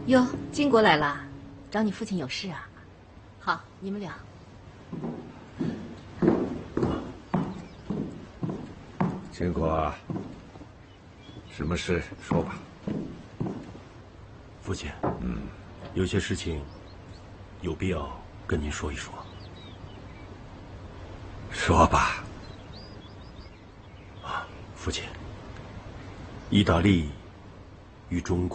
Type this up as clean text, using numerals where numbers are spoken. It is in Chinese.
哟，金国来了，找你父亲有事啊？好，你们俩。 金国，什么事说吧。 父亲，有些事情有必要跟您说一说。 说吧。 父亲，意大利与中国。